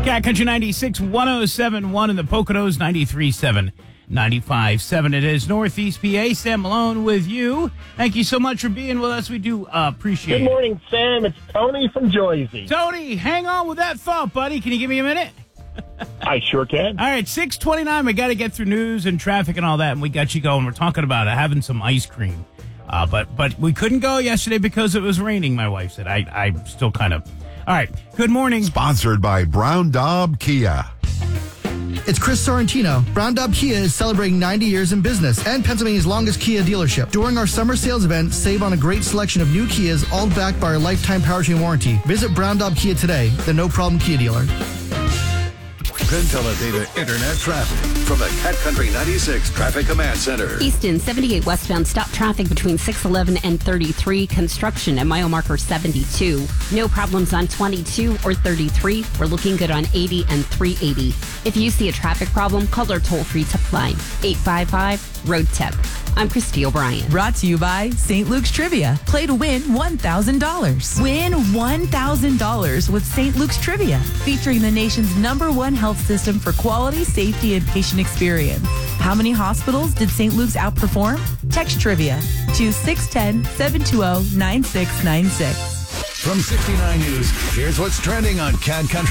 Cat Country 96, 107.1 in the Poconos, 93.7, 95.7. It is Northeast PA. Sam Malone with you. Thank you so much for being with us. We do appreciate it. Good morning, Sam. It's Tony from Jersey. Tony, hang on with that thought, buddy. Can you give me a minute? I sure can. All right, 6:29. We got to get through news and traffic and all that, and we got you going. We're talking about having some ice cream. But we couldn't go yesterday because it was raining, my wife said. I'm still kind of... All right, good morning. Sponsored by Brown Daub Kia. It's Chris Sorrentino. Brown Daub Kia is celebrating 90 years in business and Pennsylvania's longest Kia dealership. During our summer sales event, save on a great selection of new Kias, all backed by our lifetime powertrain warranty. Visit Brown Daub Kia today, the no-problem Kia dealer. Penn Teledata Internet traffic from the Cat Country 96 Traffic Command Center. Easton 78 westbound stop traffic between 611 and 33. Construction at mile marker 72. No problems on 22 or 33. We're looking good on 80 and 380. If you see a traffic problem, call our toll-free tip line, 855-ROAD-TIP. I'm Christy O'Brien. Brought to you by St. Luke's Trivia. Play to win $1,000. Win $1,000 with St. Luke's Trivia, featuring the nation's #1 health system for quality, safety, and patient experience. How many hospitals did St. Luke's outperform? Text Trivia to 610-720-9696. From 69 News, here's what's trending on Cat Country